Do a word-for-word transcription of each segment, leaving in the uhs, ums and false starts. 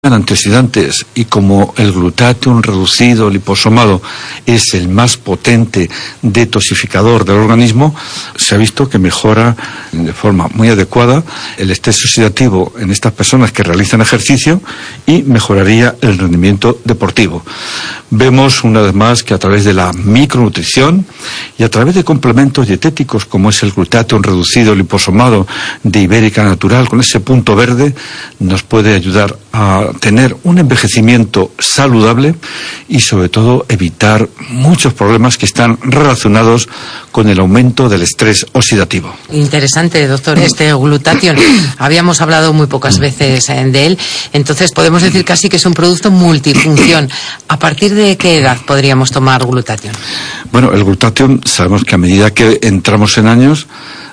antioxidantes, y como el glutatión reducido liposomado es el más potente detoxificador del organismo, se ha visto que mejora de forma muy adecuada el estrés oxidativo en estas personas que realizan ejercicio y mejoraría el rendimiento deportivo. Vemos una vez más que a través de la micronutrición y a través de complementos dietéticos como es el glutatión reducido liposomado de Ibérica Natural, con ese punto verde, nos puede ayudar a tener un envejecimiento saludable y sobre todo evitar muchos problemas que están relacionados con el aumento del estrés oxidativo. Interesante, doctor, este glutatión. Habíamos hablado muy pocas veces de él, entonces podemos decir casi que es un producto multifunción. ¿A partir de qué edad podríamos tomar glutatión? Bueno, el glutatión sabemos que a medida que entramos en años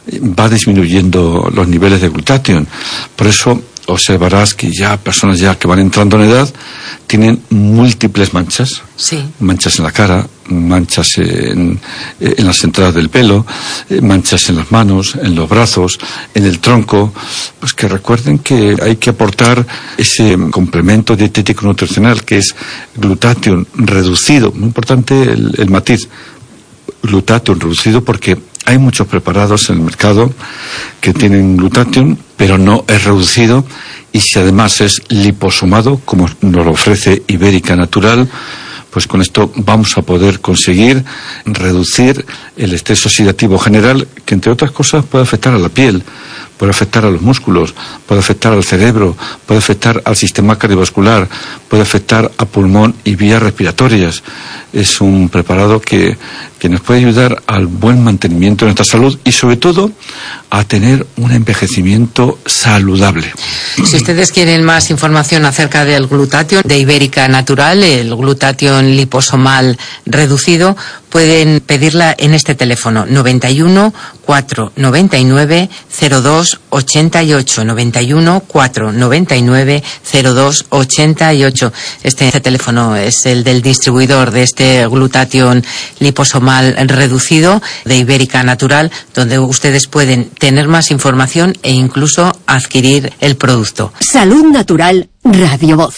va disminuyendo los niveles de glutatión. Por eso observarás que ya personas ya que van entrando en edad tienen múltiples manchas, sí. manchas en la cara, manchas en, en las entradas del pelo, manchas en las manos, en los brazos, en el tronco. Pues que recuerden que hay que aportar ese complemento dietético nutricional que es glutatión reducido. Muy importante el, el matiz, glutatión reducido, porque hay muchos preparados en el mercado que tienen glutatión, pero no es reducido, y si además es liposomado, como nos lo ofrece Ibérica Natural, pues con esto vamos a poder conseguir reducir el estrés oxidativo general, que entre otras cosas puede afectar a la piel, puede afectar a los músculos, puede afectar al cerebro, puede afectar al sistema cardiovascular, puede afectar a pulmón y vías respiratorias. Es un preparado que, que nos puede ayudar al buen mantenimiento de nuestra salud y sobre todo a tener un envejecimiento saludable. Si ustedes quieren más información acerca del glutatión de Ibérica Natural, el glutatión liposomal reducido, pueden pedirla en este teléfono noventa y uno, cuatrocientos noventa y nueve, cero dos ochenta y ocho, noventa y uno, cuatrocientos noventa y nueve, cero dos ochenta y ocho. Este, este teléfono es el del distribuidor de este glutatión liposomal reducido de Ibérica Natural, donde ustedes pueden tener más información e incluso adquirir el producto. Salud Natural Radio Voz.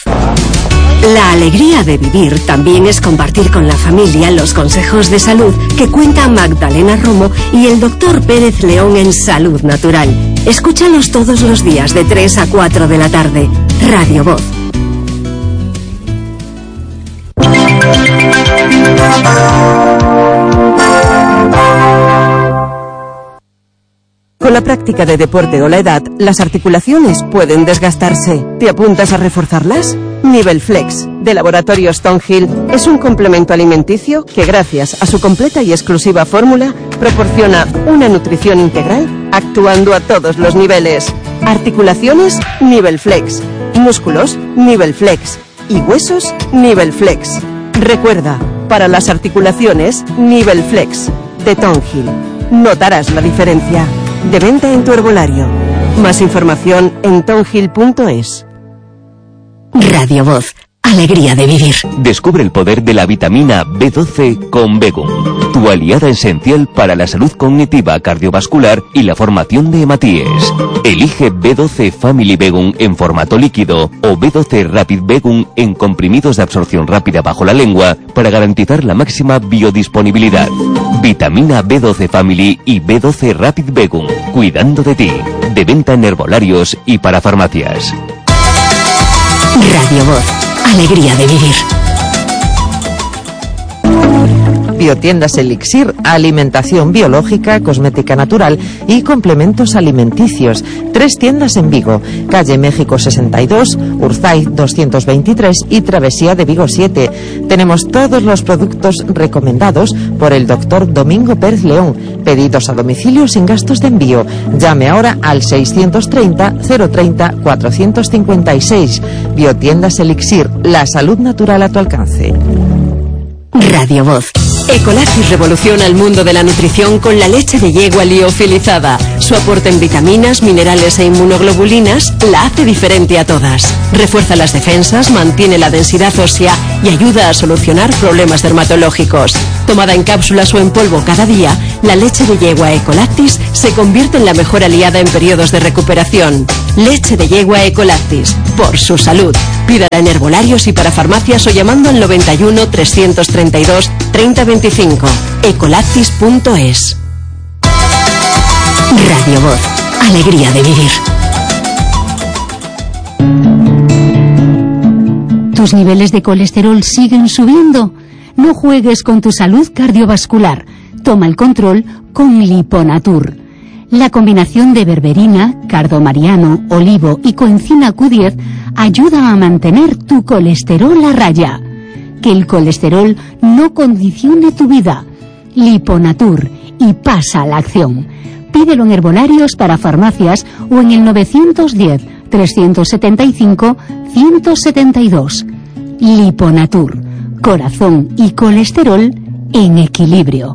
La alegría de vivir también es compartir con la familia los consejos de salud que cuenta Magdalena Romo y el doctor Pérez León en Salud Natural. Escúchalos todos los días de tres a cuatro de la tarde. Radio Voz. Con la práctica de deporte o la edad, las articulaciones pueden desgastarse. ¿Te apuntas a reforzarlas? Nivel Flex, de Laboratorios Stonehill, es un complemento alimenticio que, gracias a su completa y exclusiva fórmula, proporciona una nutrición integral, actuando a todos los niveles. Articulaciones, Nivel Flex. Músculos, Nivel Flex. Y huesos, Nivel Flex. Recuerda, para las articulaciones, Nivel Flex, de Stonehill. Notarás la diferencia. De venta en tu herbolario. Más información en tonhill punto es. Radio Voz. Alegría de vivir. Descubre el poder de la vitamina B doce con Begum, tu aliada esencial para la salud cognitiva, cardiovascular y la formación de hematíes. Elige B doce Family Begum en formato líquido o B doce Rapid Begum en comprimidos de absorción rápida bajo la lengua para garantizar la máxima biodisponibilidad. Vitamina B doce Family y B doce Rapid Begum, cuidando de ti. De venta en herbolarios y para farmacias. Radio Voz. Alegría de vivir. Biotiendas Elixir, alimentación biológica, cosmética natural y complementos alimenticios. Tres tiendas en Vigo, calle México sesenta y dos, Urzaiz doscientos veintitrés y Travesía de Vigo siete. Tenemos todos los productos recomendados por el doctor Domingo Pérez León. Pedidos a domicilio sin gastos de envío. Llame ahora al seiscientos treinta, cero treinta, cuatrocientos cincuenta y seis. Biotiendas Elixir, la salud natural a tu alcance. Radio Voz. Ecolactis revoluciona el mundo de la nutrición con la leche de yegua liofilizada. Su aporte en vitaminas, minerales e inmunoglobulinas la hace diferente a todas. Refuerza las defensas, mantiene la densidad ósea y ayuda a solucionar problemas dermatológicos. tomada en cápsulas o en polvo cada día, la leche de yegua Ecolactis se convierte en la mejor aliada en periodos de recuperación. Leche de yegua Ecolactis, por su salud. Pídala en herbolarios y para farmacias o llamando al noventa y uno, trescientos treinta y dos, treinta veinticinco. ecolactis punto es. Radio Voz, alegría de vivir. ¿Tus niveles de colesterol siguen subiendo? No juegues con tu salud cardiovascular. Toma el control con Liponatur. La combinación de berberina, cardomariano, olivo y coenzima Q diez ayuda a mantener tu colesterol a raya. Que el colesterol no condicione tu vida. Liponatur, y pasa a la acción. Pídelo en herbolarios para farmacias o en el novecientos diez, trescientos setenta y cinco, ciento setenta y dos. Liponatur, corazón y colesterol en equilibrio.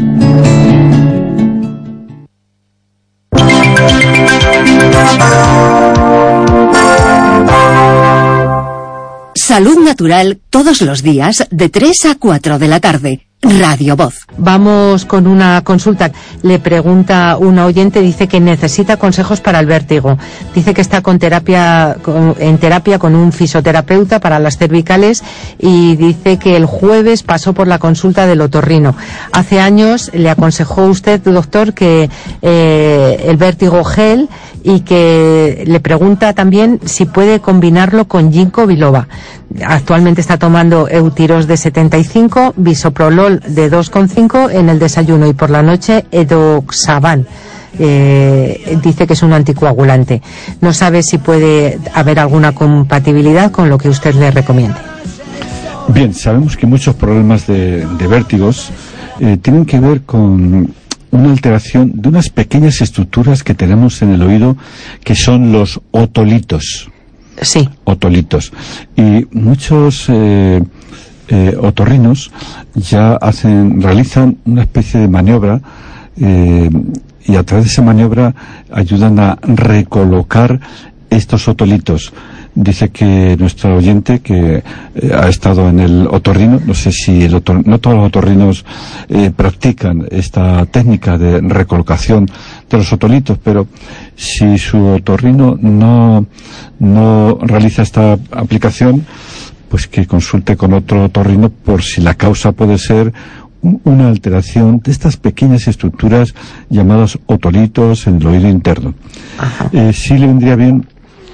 Salud Natural todos los días de tres a cuatro de la tarde. Radio Voz. Vamos con una consulta. Le pregunta una oyente, dice que necesita consejos para el vértigo. Dice que está con terapia, con, en terapia con un fisioterapeuta para las cervicales y dice que el jueves pasó por la consulta del otorrino. Hace años le aconsejó usted, doctor, que eh, el vértigo gel, y que le pregunta también si puede combinarlo con ginkgo biloba. Actualmente está tomando Eutirox de setenta y cinco, bisoprolol de dos coma cinco en el desayuno y por la noche Edoxaban. Eh, dice que es un anticoagulante. No sabe si puede haber alguna compatibilidad con lo que usted le recomiende. Bien, sabemos que muchos problemas de, de vértigos eh, tienen que ver con una alteración de unas pequeñas estructuras que tenemos en el oído, que son los otolitos. Sí. Otolitos. Y muchos eh, eh, otorrinos ya hacen, realizan una especie de maniobra eh, y a través de esa maniobra ayudan a recolocar estos otolitos. Dice que nuestro oyente que eh, ha estado en el otorrino, no sé si el otor, no todos los otorrinos eh, practican esta técnica de recolocación de los otolitos, pero si su otorrino no, no realiza esta aplicación, pues que consulte con otro otorrino por si la causa puede ser una alteración de estas pequeñas estructuras llamadas otolitos en el oído interno. Eh, sí le vendría bien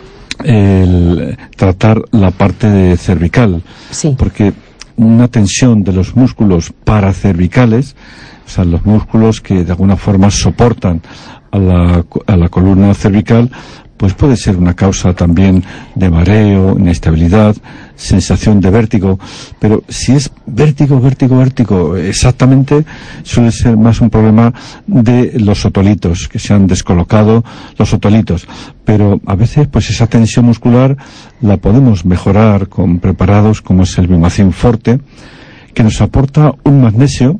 el tratar la parte de cervical, sí, porque una tensión de los músculos paracervicales, o sea, los músculos que de alguna forma soportan a la, a la columna cervical, pues puede ser una causa también de mareo, inestabilidad, sensación de vértigo, pero si es vértigo, vértigo, vértigo, exactamente, suele ser más un problema de los otolitos, que se han descolocado los otolitos, pero a veces pues esa tensión muscular la podemos mejorar con preparados como es el Bimacin Forte, que nos aporta un magnesio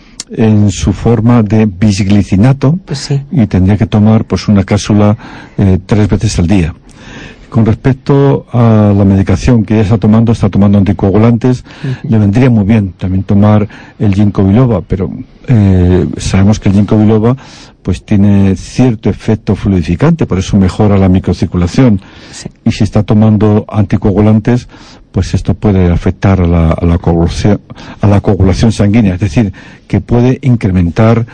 en su forma de bisglicinato, pues sí, y tendría que tomar pues una cápsula eh, tres veces al día. Con respecto a la medicación que ella está tomando, está tomando anticoagulantes, uh-huh. Le vendría muy bien también tomar el ginkgo biloba, pero eh, sabemos que el ginkgo biloba pues tiene cierto efecto fluidificante, por eso mejora la microcirculación. Sí. Y si está tomando anticoagulantes, pues esto puede afectar a la, a la coagulación, a la coagulación sanguínea, es decir, que puede incrementar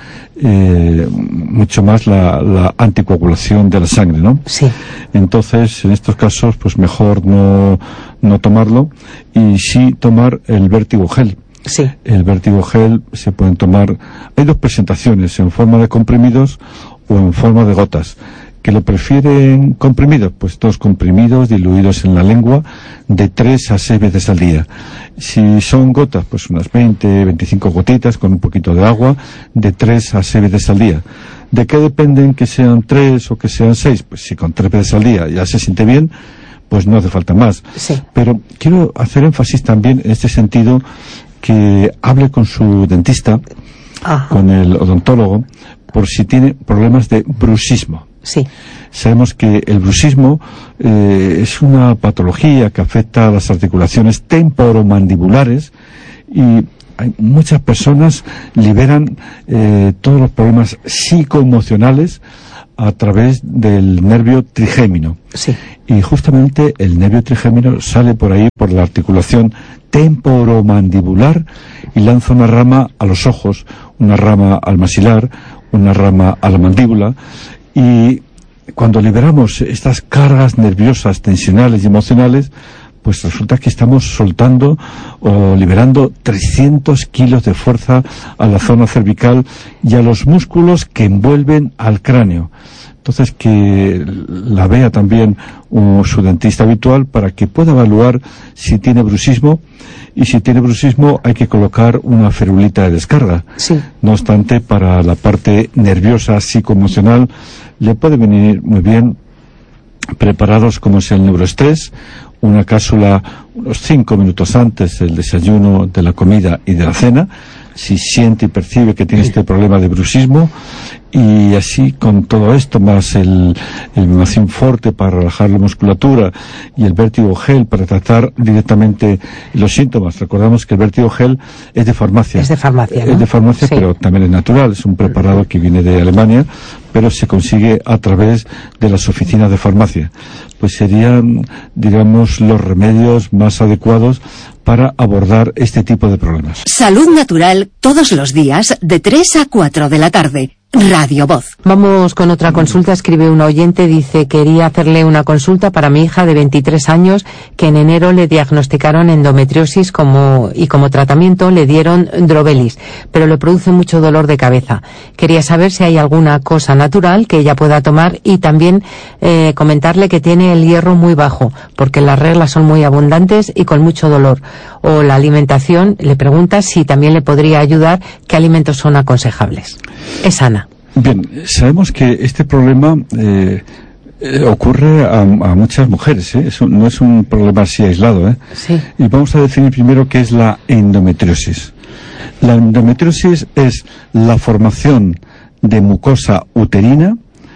eh, mucho más la, la anticoagulación de la sangre, ¿no? Sí. Entonces, en estos casos, pues mejor no, no tomarlo y sí tomar el vértigo gel. Sí. El vértigo gel se pueden tomar, hay dos presentaciones, en forma de comprimidos o en forma de gotas. ¿Que lo prefieren comprimidos? Pues dos comprimidos diluidos en la lengua de tres a seis veces al día. Si son gotas, pues unas veinte, veinticinco gotitas con un poquito de agua de tres a seis veces al día. ¿De qué dependen que sean tres o que sean seis? Pues si con tres veces al día ya se siente bien, pues no hace falta más. Sí. Pero quiero hacer énfasis también en este sentido, que hable con su dentista, Ajá. con el odontólogo, por si tiene problemas de bruxismo. Sí. Sabemos que el bruxismo eh, es una patología que afecta a las articulaciones temporomandibulares y hay muchas personas liberan eh, todos los problemas psicoemocionales a través del nervio trigémino. Sí. Y justamente el nervio trigémino sale por ahí, por la articulación temporomandibular, y lanza una rama a los ojos, una rama al maxilar, una rama a la mandíbula, y cuando liberamos estas cargas nerviosas, tensionales y emocionales, pues resulta que estamos soltando o liberando trescientos kilos de fuerza a la zona cervical y a los músculos que envuelven al cráneo. Entonces, que la vea también un, su dentista habitual para que pueda evaluar si tiene bruxismo, y si tiene bruxismo hay que colocar una ferulita de descarga. Sí. No obstante, para la parte nerviosa, psicoemocional, le puede venir muy bien preparados como es el neuroestrés, una cápsula unos cinco minutos antes del desayuno, de la comida y de la cena, si siente y percibe que tiene este problema de bruxismo, y así con todo esto, más el, el Memacin Forte para relajar la musculatura y el Vértigo Gel para tratar directamente los síntomas. Recordamos que el Vértigo Gel es de farmacia. Es de farmacia, ¿no? Es de farmacia, Sí. Pero también es natural. Es un preparado que viene de Alemania, pero se consigue a través de las oficinas de farmacia. Pues serían, digamos, los remedios más adecuados para abordar este tipo de problemas. Salud Natural todos los días de tres a cuatro de la tarde. Radio Voz. Vamos con otra consulta. Escribe un oyente, dice: quería hacerle una consulta para mi hija de veintitrés años, que en enero le diagnosticaron endometriosis como, y como tratamiento le dieron Drovelis, pero le produce mucho dolor de cabeza. Quería saber si hay alguna cosa natural que ella pueda tomar, y también eh, comentarle que tiene el hierro muy bajo, porque las reglas son muy abundantes y con mucho dolor. O la alimentación, le pregunta si también le podría ayudar, qué alimentos son aconsejables. Es Ana. Bien, sabemos que este problema eh, eh, ocurre a, a muchas mujeres, ¿eh? Eso no es un problema así aislado, ¿eh? Sí. Y vamos a definir primero qué es la endometriosis. La endometriosis es la formación de mucosa uterina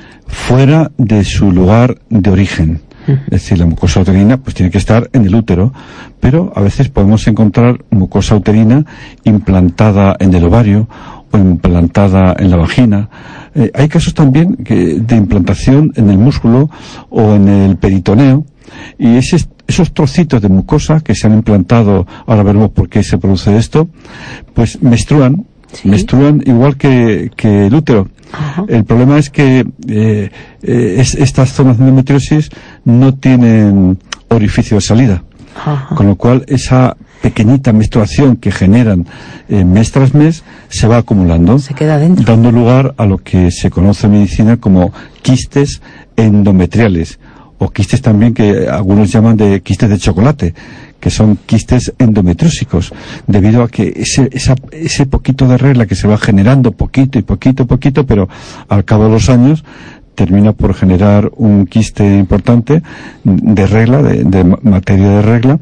fuera de su lugar de origen. Es decir, la mucosa uterina pues tiene que estar en el útero, pero a veces podemos encontrar mucosa uterina implantada en el ovario o implantada en la vagina. Eh, hay casos también que, de implantación en el músculo o en el peritoneo, y ese, esos trocitos de mucosa que se han implantado, ahora veremos por qué se produce esto, pues menstruan, ¿sí? menstruan igual que, que el útero. Ajá. El problema es que eh, eh, es, estas zonas de endometriosis no tienen orificio de salida. Ajá. Con lo cual esa pequeñita menstruación que generan eh, mes tras mes se va acumulando, se queda dentro, dando lugar a lo que se conoce en medicina como quistes endometriales, o quistes también que algunos llaman de quistes de chocolate, que son quistes endometriósicos, debido a que ese, esa, ese poquito de regla que se va generando poquito y poquito, poquito, pero al cabo de los años termina por generar un quiste importante de regla, de, de materia de regla,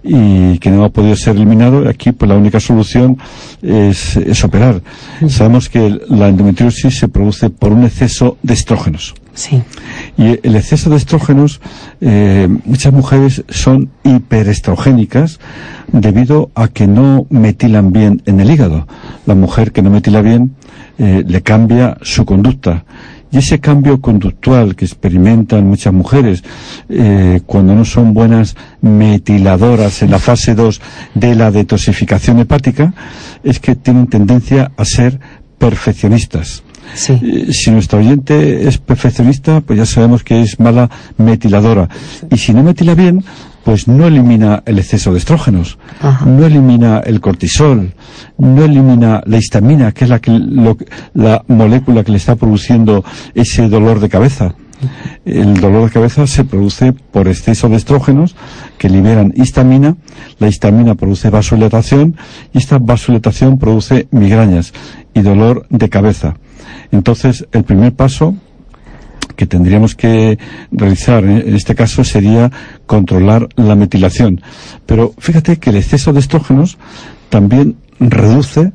y que no ha podido ser eliminado. Aquí pues la única solución es, es operar. Sí. Sabemos que la endometriosis se produce por un exceso de estrógenos. Sí. Y el exceso de estrógenos, eh, muchas mujeres son hiperestrogénicas debido a que no metilan bien en el hígado. La mujer que no metila bien eh, le cambia su conducta. Y ese cambio conductual que experimentan muchas mujeres eh, cuando no son buenas metiladoras en la fase dos de la detoxificación hepática, es que tienen tendencia a ser perfeccionistas. Sí. Eh, si nuestro oyente es perfeccionista, pues ya sabemos que es mala metiladora. Y si no metila bien, pues no elimina el exceso de estrógenos, Ajá. no elimina el cortisol, no elimina la histamina, que es la, que, lo, la molécula que le está produciendo ese dolor de cabeza. El dolor de cabeza se produce por exceso de estrógenos que liberan histamina. La histamina produce vasodilatación y esta vasodilatación produce migrañas y dolor de cabeza. Entonces, el primer paso que tendríamos que realizar en este caso sería controlar la metilación. Pero fíjate que el exceso de estrógenos también reduce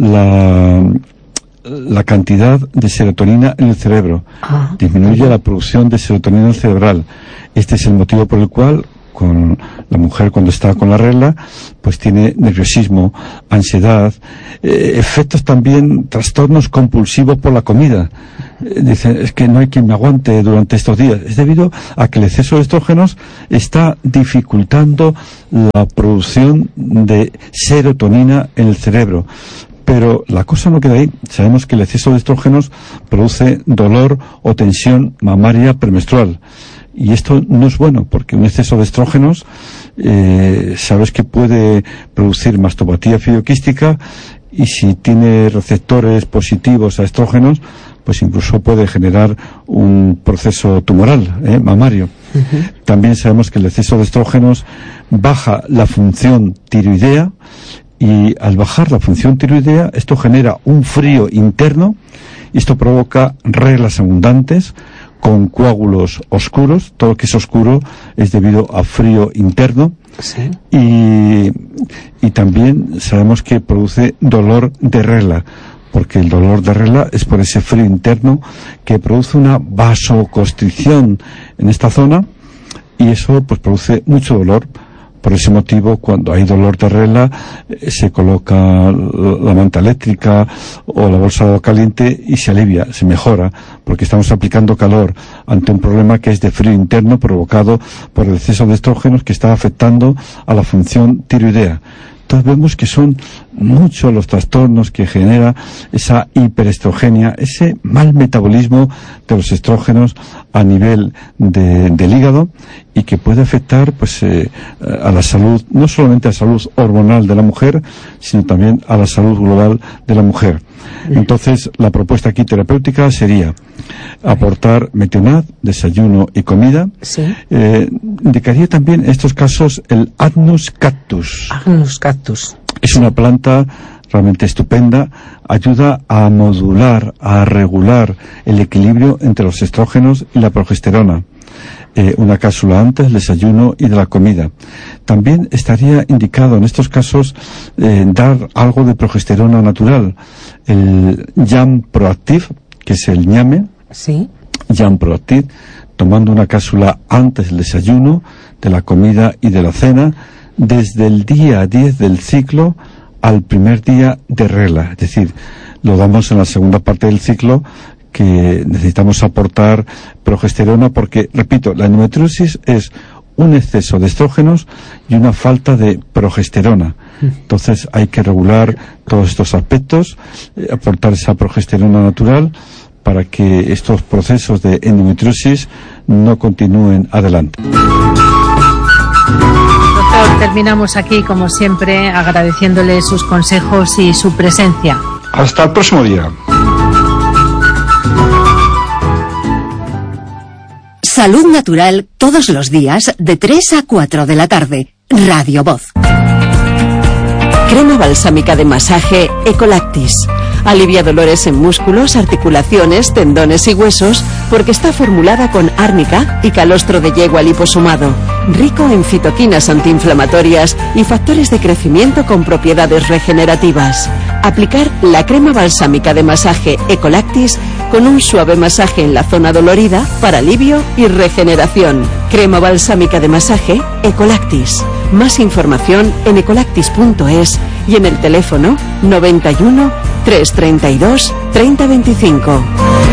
la, la cantidad de serotonina en el cerebro. Ah, disminuye la producción de serotonina cerebral. Este es el motivo por el cual con la mujer cuando está con la regla, pues tiene nerviosismo, ansiedad, eh, efectos también, trastornos compulsivos por la comida. Eh, dicen, es que no hay quien me aguante durante estos días. Es debido a que el exceso de estrógenos está dificultando la producción de serotonina en el cerebro. Pero la cosa no queda ahí. Sabemos que el exceso de estrógenos produce dolor o tensión mamaria premenstrual. Y esto no es bueno, porque un exceso de estrógenos, eh, sabes que puede producir mastopatía fibroquística, y si tiene receptores positivos a estrógenos, pues incluso puede generar un proceso tumoral, eh, mamario. Uh-huh. También sabemos que el exceso de estrógenos baja la función tiroidea, y al bajar la función tiroidea, esto genera un frío interno, y esto provoca reglas abundantes, con coágulos oscuros. Todo lo que es oscuro es debido a frío interno. Sí. Y, y también sabemos que produce dolor de regla, porque el dolor de regla es por ese frío interno que produce una vasoconstricción en esta zona, y eso pues produce mucho dolor. Por ese motivo, cuando hay dolor de regla, eh, se coloca la manta eléctrica o la bolsa de agua caliente y se alivia, se mejora, porque estamos aplicando calor ante un problema que es de frío interno provocado por el exceso de estrógenos que está afectando a la función tiroidea. Entonces vemos que son muchos los trastornos que genera esa hiperestrogenia, ese mal metabolismo de los estrógenos a nivel de, del hígado, y que puede afectar pues eh, a la salud, no solamente a la salud hormonal de la mujer, sino también a la salud global de la mujer. Entonces, la propuesta aquí terapéutica sería aportar metionat, desayuno y comida. Sí. Eh, indicaría también en estos casos el Agnus cactus. Agnus cactus. Es una planta realmente estupenda, ayuda a modular, a regular el equilibrio entre los estrógenos y la progesterona. Eh, una cápsula antes del desayuno y de la comida. También estaría indicado en estos casos eh, dar algo de progesterona natural, el Yam Proactive, que es el ñame. Sí. Yam Proactive, tomando una cápsula antes del desayuno, de la comida y de la cena, desde el día diez del ciclo al primer día de regla. Es decir, lo damos en la segunda parte del ciclo, que necesitamos aportar progesterona, porque, repito, la endometriosis es un exceso de estrógenos y una falta de progesterona. Entonces hay que regular todos estos aspectos, eh, aportar esa progesterona natural para que estos procesos de endometriosis no continúen adelante. Doctor, terminamos aquí, como siempre, agradeciéndole sus consejos y su presencia. Hasta el próximo día. Salud Natural todos los días de tres a cuatro de la tarde. Radio Voz. Crema balsámica de masaje Ecolactis. Alivia dolores en músculos, articulaciones, tendones y huesos porque está formulada con árnica y calostro de yegua liposomado, rico en fitoquinas antiinflamatorias y factores de crecimiento con propiedades regenerativas. Aplicar la crema balsámica de masaje Ecolactis con un suave masaje en la zona dolorida para alivio y regeneración. Crema balsámica de masaje Ecolactis. Más información en ecolactis punto es y en el teléfono noventa y uno, trescientos treinta y dos, treinta veinticinco.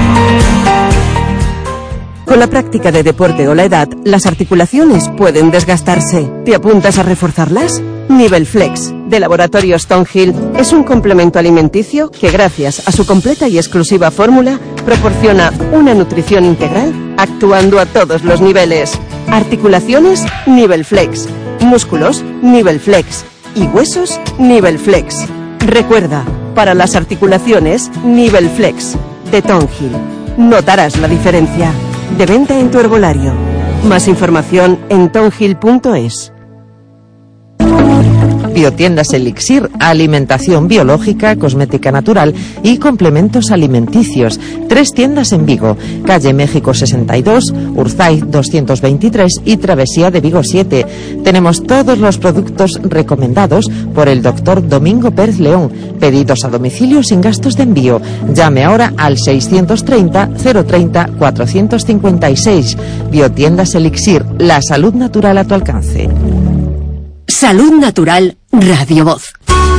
Con la práctica de deporte o la edad, las articulaciones pueden desgastarse. ¿Te apuntas a reforzarlas? Nivel Flex, de Laboratorio Stonehill, es un complemento alimenticio que, gracias a su completa y exclusiva fórmula, proporciona una nutrición integral actuando a todos los niveles. Articulaciones, Nivel Flex. Músculos, Nivel Flex. Y huesos, Nivel Flex. Recuerda, para las articulaciones, Nivel Flex, de Stonehill. Notarás la diferencia. De venta en tu herbolario. Más información en stonehill punto es. Biotiendas Elixir, alimentación biológica, cosmética natural y complementos alimenticios. Tres tiendas en Vigo, calle México sesenta y dos, Urzaiz doscientos veintitrés y Travesía de Vigo siete. Tenemos todos los productos recomendados por el doctor Domingo Pérez León. Pedidos a domicilio sin gastos de envío. Llame ahora al seiscientos treinta, cero treinta, cuatrocientos cincuenta y seis. Biotiendas Elixir, la salud natural a tu alcance. Salud Natural, Radio Voz.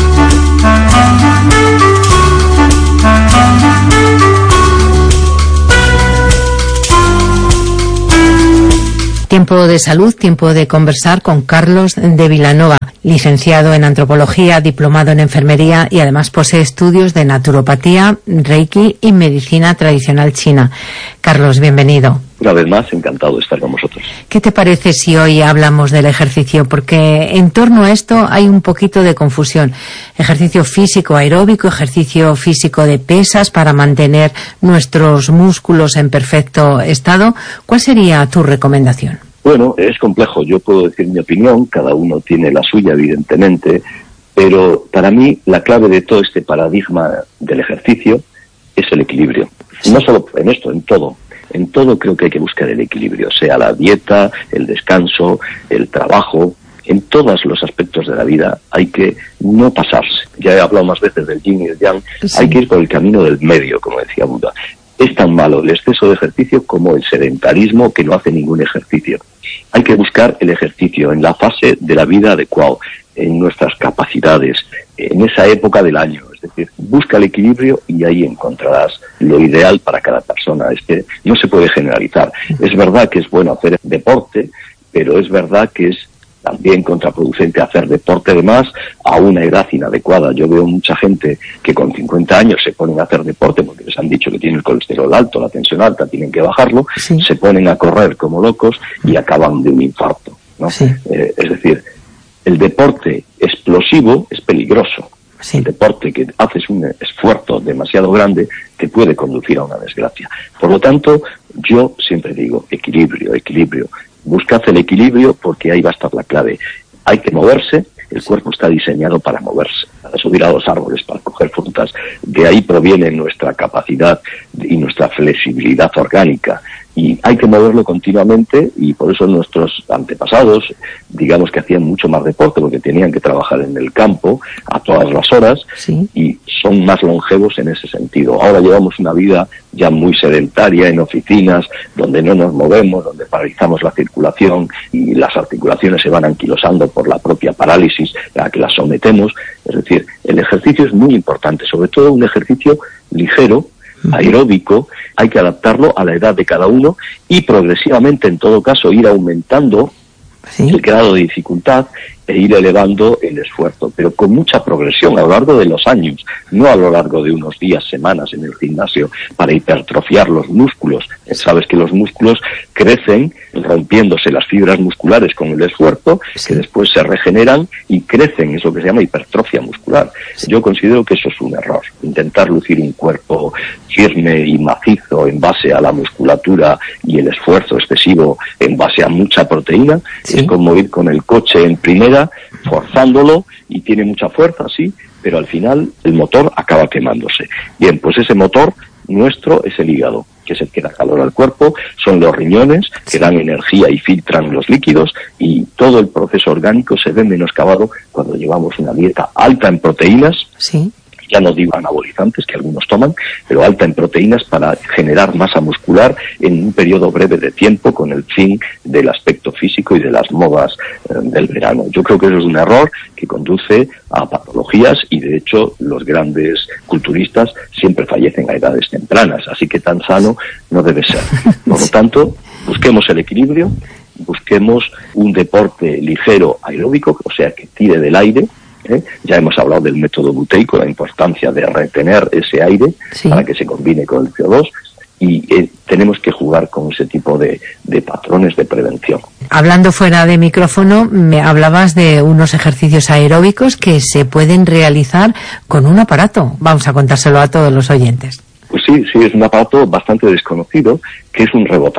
Tiempo de salud, tiempo de conversar con Carlos de Vilanova, licenciado en antropología, diplomado en enfermería y además posee estudios de naturopatía, reiki y medicina tradicional china. Carlos, bienvenido. Una vez más, encantado de estar con vosotros. ¿Qué te parece si hoy hablamos del ejercicio? Porque en torno a esto hay un poquito de confusión. Ejercicio físico aeróbico, ejercicio físico de pesas para mantener nuestros músculos en perfecto estado. ¿Cuál sería tu recomendación? Bueno, es complejo. Yo puedo decir mi opinión, cada uno tiene la suya, evidentemente, pero para mí la clave de todo este paradigma del ejercicio es el equilibrio. No solo en esto, en todo. En todo creo que hay que buscar el equilibrio, sea la dieta, el descanso, el trabajo. En todos los aspectos de la vida hay que no pasarse. Ya he hablado más veces del yin y el yang. Sí. Hay que ir por el camino del medio, como decía Buda. Es tan malo el exceso de ejercicio como el sedentarismo que no hace ningún ejercicio. Hay que buscar el ejercicio en la fase de la vida adecuada, en nuestras capacidades, en esa época del año. Es decir, busca el equilibrio y ahí encontrarás lo ideal para cada persona. Es que no se puede generalizar. Es verdad que es bueno hacer deporte, pero es verdad que es también contraproducente hacer deporte de más a una edad inadecuada. Yo veo mucha gente que con cincuenta años se ponen a hacer deporte porque les han dicho que tienen el colesterol alto, la tensión alta, tienen que bajarlo, sí. Se ponen a correr como locos y acaban de un infarto, ¿no? Sí. Eh, es decir, el deporte explosivo es peligroso. Sí. El deporte que haces un esfuerzo demasiado grande te puede conducir a una desgracia. Por lo tanto, yo siempre digo equilibrio, equilibrio. Buscad el equilibrio porque ahí va a estar la clave. Hay que moverse, el cuerpo está diseñado para moverse, para subir a los árboles, para coger frutas. De ahí proviene nuestra capacidad y nuestra flexibilidad orgánica. Y hay que moverlo continuamente y por eso nuestros antepasados, digamos que hacían mucho más deporte porque tenían que trabajar en el campo a todas las horas, sí. Y son más longevos en ese sentido. Ahora llevamos una vida ya muy sedentaria en oficinas, donde no nos movemos, donde paralizamos la circulación y las articulaciones se van anquilosando por la propia parálisis a la que las sometemos. Es decir, el ejercicio es muy importante, sobre todo un ejercicio ligero, aeróbico, hay que adaptarlo a la edad de cada uno y progresivamente, en todo caso, ir aumentando ¿sí? el grado de dificultad e ir elevando el esfuerzo, pero con mucha progresión a lo largo de los años, no a lo largo de unos días, semanas en el gimnasio para hipertrofiar los músculos. Sabes que los músculos crecen rompiéndose las fibras musculares con el esfuerzo, sí. que después se regeneran y crecen, es lo que se llama hipertrofia muscular. Sí. Yo considero que eso es un error, intentar lucir un cuerpo firme y macizo en base a la musculatura y el esfuerzo excesivo en base a mucha proteína, sí. es como ir con el coche en primera, forzándolo y tiene mucha fuerza, sí, pero al final el motor acaba quemándose. Bien, pues ese motor nuestro es el hígado, que es el que da calor al cuerpo, son los riñones que dan energía y filtran los líquidos y todo el proceso orgánico se ve menoscabado cuando llevamos una dieta alta en proteínas, sí. ya no digo anabolizantes que algunos toman, pero alta en proteínas para generar masa muscular en un periodo breve de tiempo con el fin del aspecto físico y de las modas eh, del verano. Yo creo que eso es un error que conduce a patologías y de hecho los grandes culturistas siempre fallecen a edades tempranas, así que tan sano no debe ser. Por lo tanto, busquemos el equilibrio, busquemos un deporte ligero aeróbico, o sea que tire del aire. ¿Eh? Ya hemos hablado del método buteico, la importancia de retener ese aire sí. para que se combine con el C O dos y eh, tenemos que jugar con ese tipo de, de patrones de prevención. Hablando fuera de micrófono, me hablabas de unos ejercicios aeróbicos que se pueden realizar con un aparato. Vamos a contárselo a todos los oyentes. Pues sí, sí, es un aparato bastante desconocido que es un rebotador.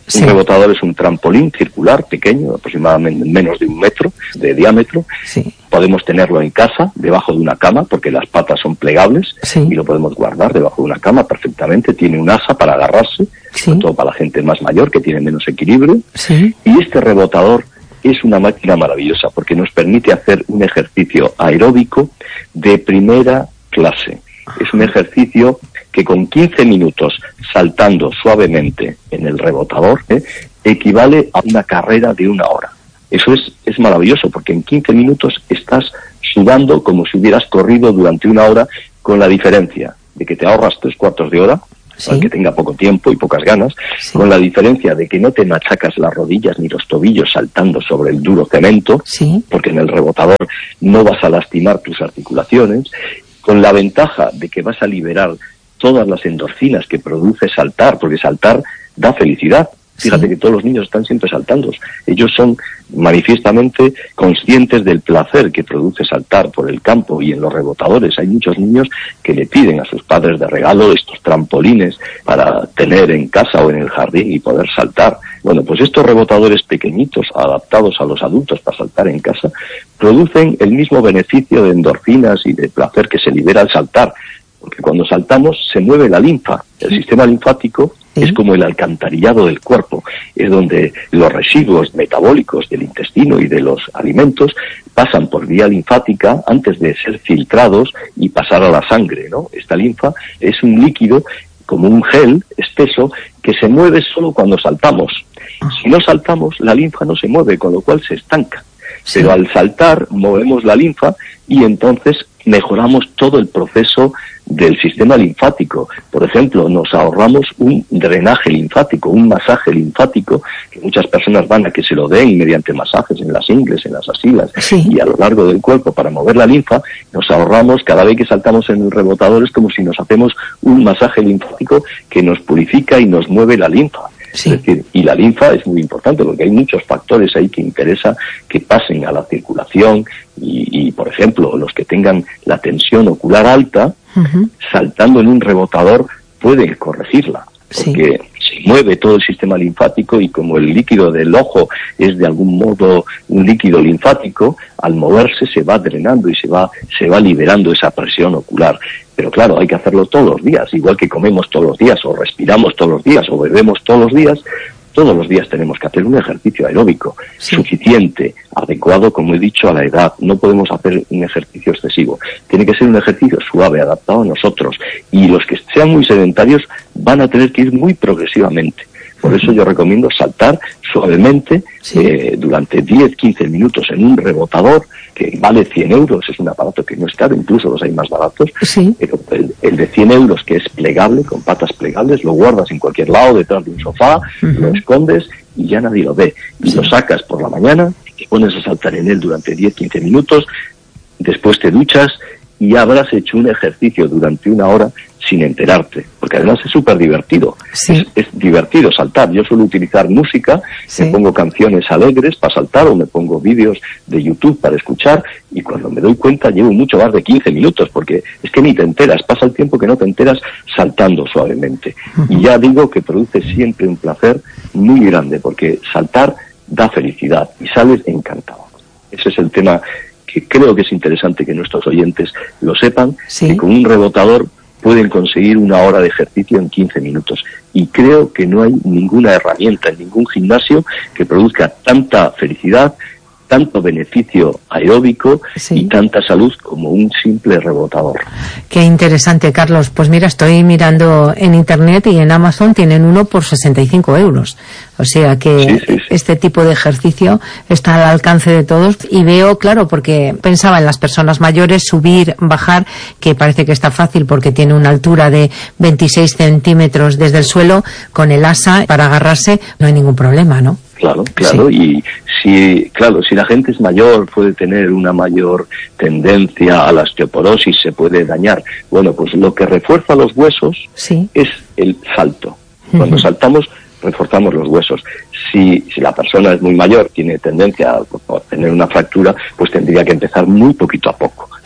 Sí. Un rebotador es un trampolín circular pequeño, aproximadamente menos de un metro de diámetro. Sí. Podemos tenerlo en casa, debajo de una cama, porque las patas son plegables, sí. y lo podemos guardar debajo de una cama perfectamente. Tiene un asa para agarrarse, sí. sobre todo para la gente más mayor que tiene menos equilibrio. Sí. Y este rebotador es una máquina maravillosa porque nos permite hacer un ejercicio aeróbico de primera clase. Es un ejercicio que con quince minutos saltando suavemente en el rebotador ¿eh? equivale a una carrera de una hora. Eso es, es maravilloso porque en quince minutos estás sudando como si hubieras corrido durante una hora, con la diferencia de que te ahorras tres cuartos de hora, sí. al que tenga poco tiempo y pocas ganas, sí. con la diferencia de que no te machacas las rodillas ni los tobillos saltando sobre el duro cemento, sí. porque en el rebotador no vas a lastimar tus articulaciones, con la ventaja de que vas a liberar todas las endorfinas que produce saltar, porque saltar da felicidad. Fíjate sí. que todos los niños están siempre saltando. Ellos son manifiestamente conscientes del placer que produce saltar por el campo y en los rebotadores. Hay muchos niños que le piden a sus padres de regalo estos trampolines para tener en casa o en el jardín y poder saltar. Bueno, pues estos rebotadores pequeñitos, adaptados a los adultos para saltar en casa, producen el mismo beneficio de endorfinas y de placer que se libera al saltar. Porque cuando saltamos se mueve la linfa. El sistema linfático sí. es como el alcantarillado del cuerpo. Es donde los residuos metabólicos del intestino y de los alimentos pasan por vía linfática antes de ser filtrados y pasar a la sangre, ¿no? Esta linfa es un líquido como un gel espeso que se mueve solo cuando saltamos. Si no saltamos, la linfa no se mueve, con lo cual se estanca. Sí. Pero al saltar movemos la linfa y entonces mejoramos todo el proceso del sistema linfático. Por ejemplo, nos ahorramos un drenaje linfático, un masaje linfático, que muchas personas van a que se lo den mediante masajes en las ingles, en las axilas sí. y a lo largo del cuerpo para mover la linfa. Nos ahorramos, cada vez que saltamos en el rebotador, es como si nos hacemos un masaje linfático que nos purifica y nos mueve la linfa. Sí. Es decir, y la linfa es muy importante porque hay muchos factores ahí que interesa que pasen a la circulación y, y por ejemplo, los que tengan la tensión ocular alta, uh-huh. saltando en un rebotador pueden corregirla. Porque sí. se mueve todo el sistema linfático y como el líquido del ojo es de algún modo un líquido linfático, al moverse se va drenando y se va, se va liberando esa presión ocular. Pero claro, hay que hacerlo todos los días, igual que comemos todos los días, o respiramos todos los días, o bebemos todos los días. Todos los días tenemos que hacer un ejercicio aeróbico sí. suficiente, adecuado, como he dicho, a la edad. No podemos hacer un ejercicio excesivo. Tiene que ser un ejercicio suave, adaptado a nosotros. Y los que sean muy sedentarios van a tener que ir muy progresivamente. Por eso yo recomiendo saltar suavemente sí. eh, durante diez a quince minutos en un rebotador que vale cien euros. Es un aparato que no es caro, incluso los hay más baratos. Sí. Pero el, el de cien euros, que es plegable, con patas plegables, lo guardas en cualquier lado, detrás de un sofá, uh-huh. lo escondes y ya nadie lo ve. Y sí. lo sacas por la mañana, te pones a saltar en él durante diez a quince minutos, después te duchas y habrás hecho un ejercicio durante una hora sin enterarte, porque además es súper divertido. Sí. Es, es divertido saltar. Yo suelo utilizar música, sí. me pongo canciones alegres para saltar o me pongo vídeos de YouTube para escuchar y cuando me doy cuenta llevo mucho más de quince minutos, porque es que ni te enteras, pasa el tiempo que no te enteras saltando suavemente. Uh-huh. Y ya digo que produce siempre un placer muy grande, porque saltar da felicidad y sales encantado. Ese es el tema que creo que es interesante que nuestros oyentes lo sepan, sí. que con un rebotador pueden conseguir una hora de ejercicio en quince minutos. Y creo que no hay ninguna herramienta en ningún gimnasio que produzca tanta felicidad, tanto beneficio aeróbico sí. y tanta salud como un simple rebotador. Qué interesante, Carlos. Pues mira, estoy mirando en Internet y en Amazon tienen uno por sesenta y cinco euros. O sea que sí, sí, sí. este tipo de ejercicio está al alcance de todos y veo, claro, porque pensaba en las personas mayores, subir, bajar, que parece que está fácil porque tiene una altura de veintiséis centímetros desde el suelo, con el asa para agarrarse, no hay ningún problema, ¿no? Claro, claro, sí. y si, claro, si la gente es mayor, puede tener una mayor tendencia a la osteoporosis, se puede dañar. Bueno, pues lo que refuerza los huesos sí. es el salto. Cuando uh-huh. saltamos, reforzamos los huesos. Si, si la persona es muy mayor, tiene tendencia a, a tener una fractura, pues tendría que empezar muy poquito a poco. ¿eh? Sí.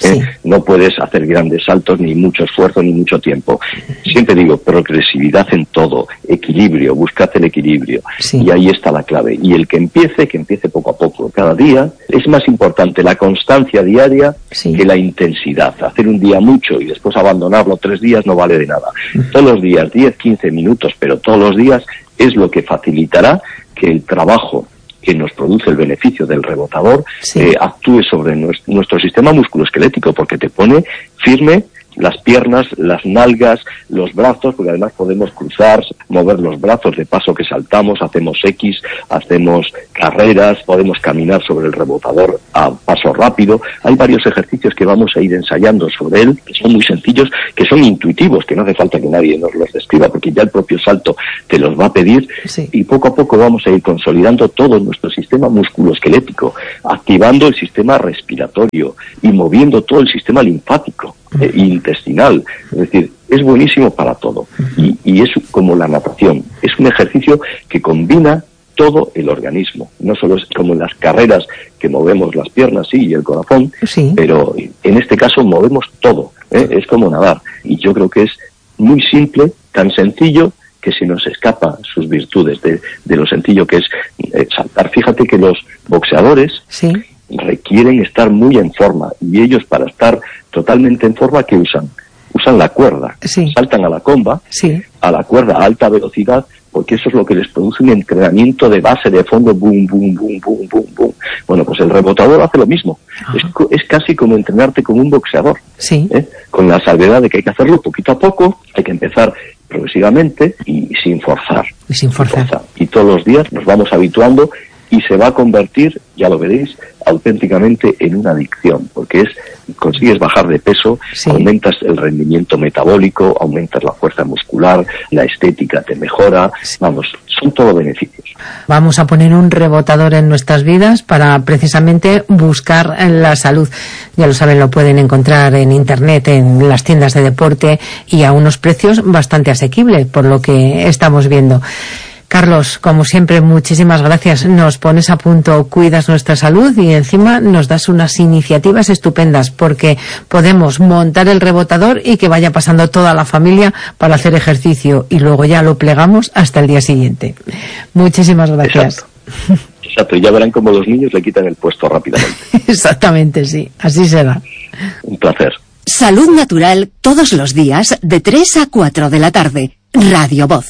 no puedes hacer grandes saltos, ni mucho esfuerzo, ni mucho tiempo. Siempre digo, progresividad en todo, equilibrio, buscad el equilibrio. Sí. Y ahí está la clave. Y el que empiece, que empiece poco a poco, cada día. Es más importante la constancia diaria sí. que la intensidad. Hacer un día mucho y después abandonarlo tres días no vale de nada. Uh-huh. Todos los días, diez, quince minutos, pero todos los días es lo que facilitará que el trabajo que nos produce el beneficio del rebotador sí. eh, actúe sobre nuestro, nuestro sistema musculoesquelético, porque te pone firme las piernas, las nalgas, los brazos, porque además podemos cruzar, mover los brazos de paso que saltamos, hacemos X, hacemos carreras, podemos caminar sobre el rebotador a paso rápido. Hay varios ejercicios que vamos a ir ensayando sobre él, que son muy sencillos, que son intuitivos, que no hace falta que nadie nos los describa, porque ya el propio salto te los va a pedir, sí. y poco a poco vamos a ir consolidando todo nuestro sistema musculoesquelético, activando el sistema respiratorio y moviendo todo el sistema linfático e intestinal. Es decir, es buenísimo para todo. Y, y es como la natación, es un ejercicio que combina todo el organismo. No solo es como en las carreras que movemos las piernas, sí, y el corazón, sí. pero en este caso movemos todo, ¿eh? Es como nadar. Y yo creo que es muy simple, tan sencillo, que se nos escapa sus virtudes de, de lo sencillo que es eh, saltar. Fíjate que los boxeadores sí. requieren estar muy en forma, y ellos, para estar totalmente en forma, ¿qué usan? Usan la cuerda, sí. saltan a la comba, sí. a la cuerda a alta velocidad, porque eso es lo que les produce un entrenamiento de base, de fondo, boom, boom, boom, boom, boom, boom. Bueno, pues el rebotador hace lo mismo. Es, es casi como entrenarte como un boxeador, sí. ¿eh? Con la salvedad de que hay que hacerlo poquito a poco, hay que empezar progresivamente y sin forzar. Y sin forzar. Sin forzar. Y todos los días nos vamos habituando, y se va a convertir, ya lo veréis, auténticamente en una adicción, porque es consigues bajar de peso, sí. aumentas el rendimiento metabólico, aumentas la fuerza muscular, la estética te mejora, sí. vamos, son todo beneficios. Vamos a poner un rebotador en nuestras vidas para precisamente buscar la salud. Ya lo saben, lo pueden encontrar en internet, en las tiendas de deporte, y a unos precios bastante asequibles, por lo que estamos viendo. Carlos, como siempre, muchísimas gracias. Nos pones a punto, cuidas nuestra salud y encima nos das unas iniciativas estupendas, porque podemos montar el rebotador y que vaya pasando toda la familia para hacer ejercicio, y luego ya lo plegamos hasta el día siguiente. Muchísimas gracias. Exacto, Exacto. Y ya verán cómo los niños le quitan el puesto rápidamente. Exactamente, sí. Así será. Un placer. Salud Natural, todos los días de tres a cuatro de la tarde. Radio Voz.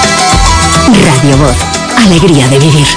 Radio Voz, alegría de vivir.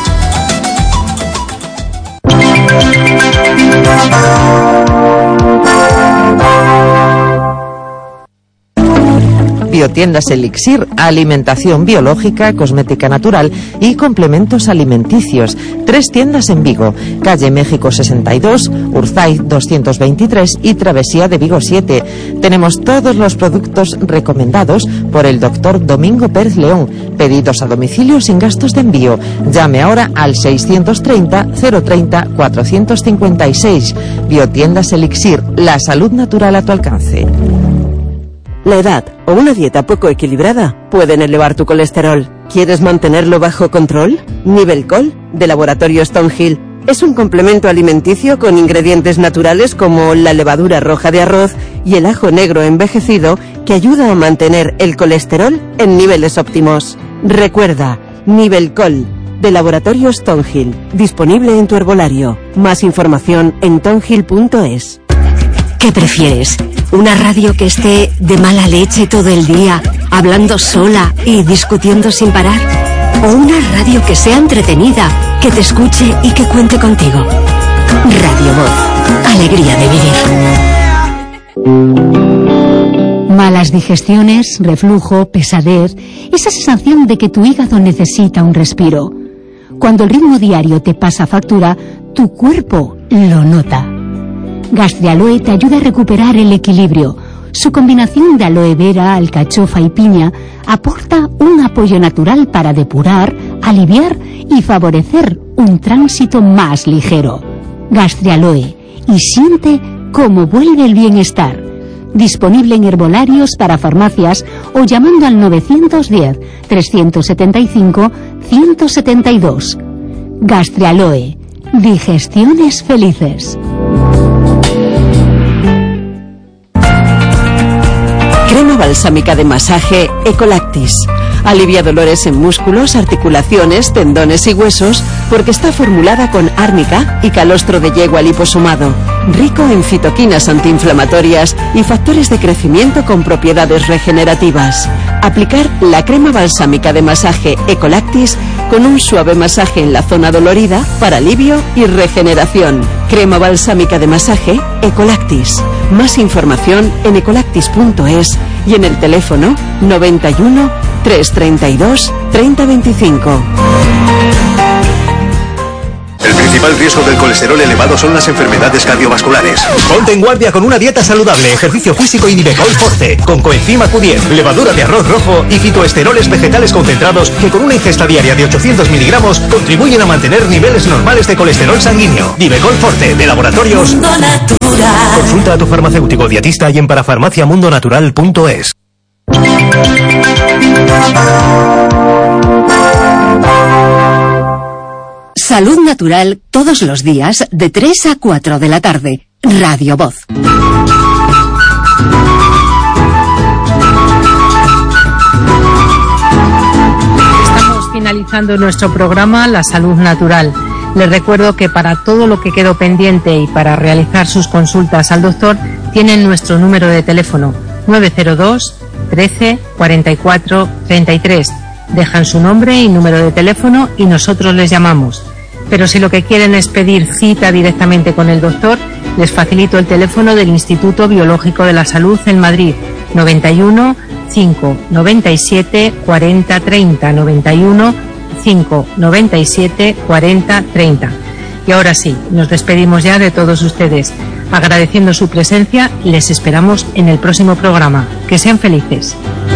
Biotiendas Elixir, alimentación biológica, cosmética natural y complementos alimenticios. Tres tiendas en Vigo, calle México sesenta y dos, Urzaiz doscientos veintitrés y Travesía de Vigo siete. Tenemos todos los productos recomendados por el doctor Domingo Pérez León. Pedidos a domicilio sin gastos de envío. Llame ahora al seiscientos treinta, cero treinta, cuatrocientos cincuenta y seis. Biotiendas Elixir, la salud natural a tu alcance. La edad o una dieta poco equilibrada pueden elevar tu colesterol. ¿Quieres mantenerlo bajo control? Nivelcol, de Laboratorio Stonehill, es un complemento alimenticio con ingredientes naturales como la levadura roja de arroz y el ajo negro envejecido, que ayuda a mantener el colesterol en niveles óptimos. Recuerda, Nivelcol, de Laboratorio Stonehill, disponible en tu herbolario. Más información en tonhill punto es. ¿Qué prefieres? ¿Una radio que esté de mala leche todo el día, hablando sola y discutiendo sin parar? ¿O una radio que sea entretenida, que te escuche y que cuente contigo? Radio Voz, alegría de vivir. Malas digestiones, reflujo, pesadez, esa sensación de que tu hígado necesita un respiro. Cuando el ritmo diario te pasa factura, tu cuerpo lo nota. Gastrialoe te ayuda a recuperar el equilibrio. Su combinación de aloe vera, alcachofa y piña aporta un apoyo natural para depurar, aliviar y favorecer un tránsito más ligero. Gastrialoe, y siente cómo vuelve el bienestar. Disponible en herbolarios para farmacias o llamando al novecientos diez, trescientos setenta y cinco, ciento setenta y dos. Gastrialoe, digestiones felices. balsámica de masaje Ecolactis. Alivia dolores en músculos, articulaciones, tendones y huesos porque está formulada con árnica y calostro de yegua liposomado, rico en citoquinas antiinflamatorias y factores de crecimiento con propiedades regenerativas. Aplicar la crema balsámica de masaje Ecolactis con un suave masaje en la zona dolorida para alivio y regeneración. Crema balsámica de masaje Ecolactis. Más información en ecolactis punto es y en el teléfono noventa y uno, trescientos treinta y dos, treinta veinticinco. El principal riesgo del colesterol elevado son las enfermedades cardiovasculares. Ponte en guardia con una dieta saludable, ejercicio físico y Nivecol Forte, con coenzima Q diez, levadura de arroz rojo y fitoesteroles vegetales concentrados que con una ingesta diaria de ochocientos miligramos contribuyen a mantener niveles normales de colesterol sanguíneo. Nivecol Forte, de Laboratorios Mundo Natural. Consulta a tu farmacéutico dietista y en parafarmacia mundo natural punto es. Salud Natural todos los días de tres a cuatro de la tarde. Radio Voz. Estamos finalizando nuestro programa La Salud Natural. Les recuerdo que para todo lo que quedó pendiente y para realizar sus consultas al doctor tienen nuestro número de teléfono nueve cero dos, trece, cuarenta y cuatro, treinta y tres. Dejan su nombre y número de teléfono y nosotros les llamamos. Pero si lo que quieren es pedir cita directamente con el doctor, les facilito el teléfono del Instituto Biológico de la Salud en Madrid, noventa y uno, cinco, noventa y siete, cuarenta, treinta, noventa y uno, cinco, noventa y siete, cuarenta, treinta. Y ahora sí, nos despedimos ya de todos ustedes. Agradeciendo su presencia, les esperamos en el próximo programa. Que sean felices.